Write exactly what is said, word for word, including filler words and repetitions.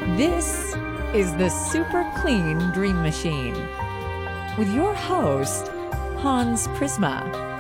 This is the Super Clean Dream Machine with your host, Hans Prisma.